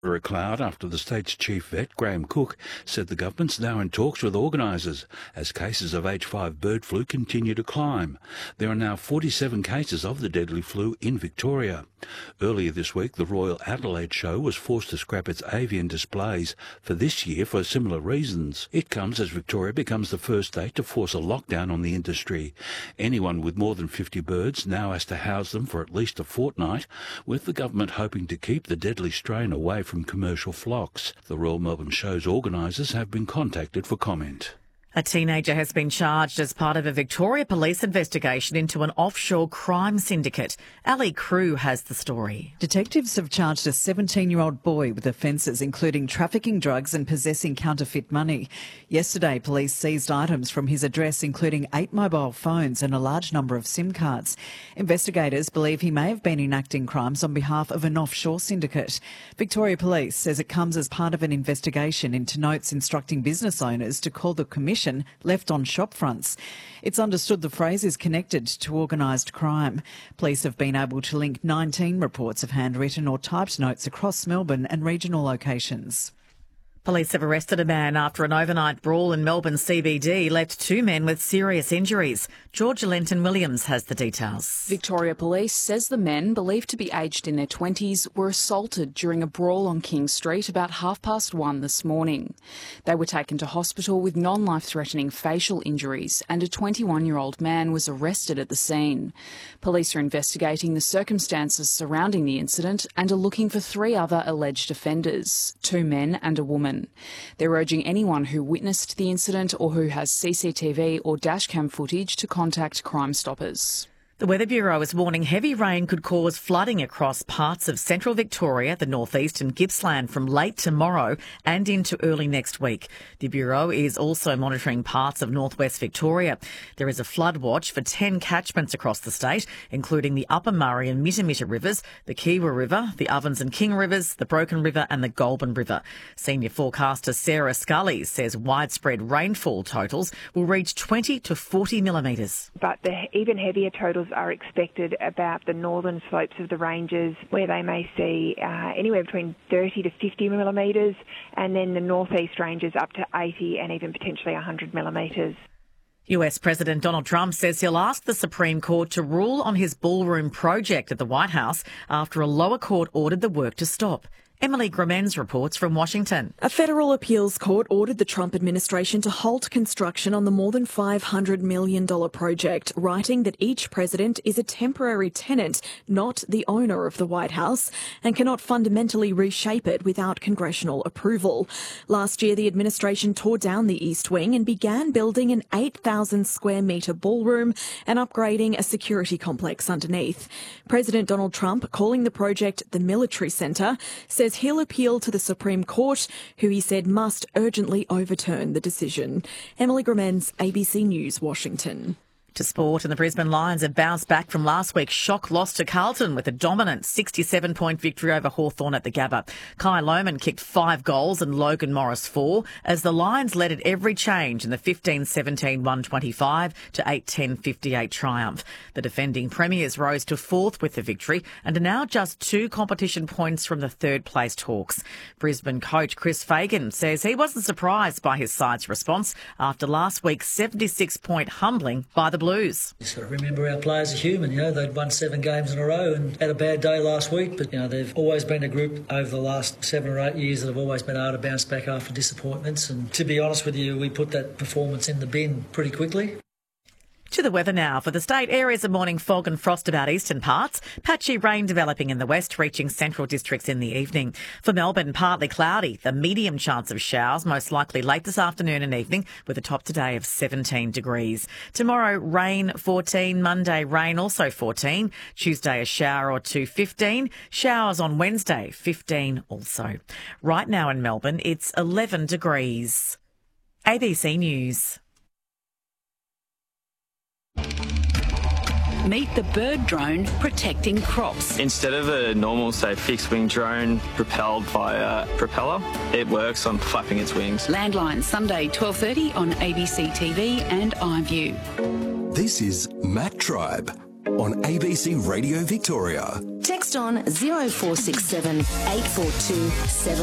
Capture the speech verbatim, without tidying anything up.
A cloud after the state's chief vet, Graham Cook, said the government's now in talks with organisers as cases of H five bird flu continue to climb. There are now forty-seven cases of the deadly flu in Victoria. Earlier this week, the Royal Adelaide Show was forced to scrap its avian displays for this year for similar reasons. It comes as Victoria becomes the first state to force a lockdown on the industry. Anyone with more than fifty birds now has to house them for at least a fortnight, with the government hoping to keep the deadly strain away from commercial flocks. The Royal Melbourne Show's organisers have been contacted for comment. A teenager has been charged as part of a Victoria Police investigation into an offshore crime syndicate. Ali Crew has the story. Detectives have charged a seventeen-year-old boy with offences including trafficking drugs and possessing counterfeit money. Yesterday, police seized items from his address including eight mobile phones and a large number of SIM cards. Investigators believe he may have been enacting crimes on behalf of an offshore syndicate. Victoria Police says it comes as part of an investigation into notes instructing business owners to call the commission left on shop fronts. It's understood the phrase is connected to organised crime. Police have been able to link nineteen reports of handwritten or typed notes across Melbourne and regional locations. Police have arrested a man after an overnight brawl in Melbourne C B D left two men with serious injuries. Georgia Lenton-Williams has the details. Victoria Police says the men, believed to be aged in their twenties, were assaulted during a brawl on King Street about half past one this morning. They were taken to hospital with non-life-threatening facial injuries, and a twenty-one-year-old man was arrested at the scene. Police are investigating the circumstances surrounding the incident and are looking for three other alleged offenders, two men and a woman. They're urging anyone who witnessed the incident or who has C C T V or dashcam footage to contact Crime Stoppers. The Weather Bureau is warning heavy rain could cause flooding across parts of central Victoria, the northeast and Gippsland from late tomorrow and into early next week. The Bureau is also monitoring parts of northwest Victoria. There is a flood watch for ten catchments across the state, including the Upper Murray and Mittamitta rivers, the Kiewa River, the Ovens and King rivers, the Broken River and the Goulburn River. Senior forecaster Sarah Scully says widespread rainfall totals will reach twenty to forty millimetres. But the even heavier totals are expected about the northern slopes of the ranges, where they may see uh, anywhere between thirty to fifty millimetres, and then the northeast ranges up to eighty and even potentially one hundred millimetres. U S President Donald Trump says he'll ask the Supreme Court to rule on his ballroom project at the White House after a lower court ordered the work to stop. Emily Gramenz reports from Washington. A federal appeals court ordered the Trump administration to halt construction on the more than five hundred million dollars project, writing that each president is a temporary tenant, not the owner of the White House, and cannot fundamentally reshape it without congressional approval. Last year, the administration tore down the East Wing and began building an eight thousand square metre ballroom and upgrading a security complex underneath. President Donald Trump, calling the project the Military Centre, says he'll appeal to the Supreme Court, who he said must urgently overturn the decision. Emily Gramenz, A B C News, Washington. To sport, and the Brisbane Lions have bounced back from last week's shock loss to Carlton with a dominant sixty-seven point victory over Hawthorn at the Gabba. Kai Lohmann kicked five goals and Logan Morris four as the Lions led at every change in the fifteen seventeen one twenty-five to eight ten fifty-eight triumph. The defending premiers rose to fourth with the victory and are now just two competition points from the third-placed Hawks. Brisbane coach Chris Fagan says he wasn't surprised by his side's response after last week's seventy-six point humbling by the Blues. You've got to remember our players are human. You know, they'd won seven games in a row and had a bad day last week, but you know they've always been a group over the last seven or eight years that have always been able to bounce back after disappointments. And to be honest with you, we put that performance in the bin pretty quickly. To the weather now. For the state, areas of morning fog and frost about eastern parts. Patchy rain developing in the west, reaching central districts in the evening. For Melbourne, partly cloudy. The medium chance of showers, most likely late this afternoon and evening, with a top today of seventeen degrees. Tomorrow, rain fourteen. Monday, rain also fourteen. Tuesday, a shower or two, fifteen. Showers on Wednesday, fifteen also. Right now in Melbourne, it's eleven degrees. A B C News. Meet the bird drone protecting crops. Instead of a normal, say, fixed-wing drone propelled by a propeller, it works on flapping its wings. Landline, Sunday, twelve thirty on A B C T V and iView. This is Mac Tribe on A B C Radio Victoria. Text on zero four six seven eight four two seven.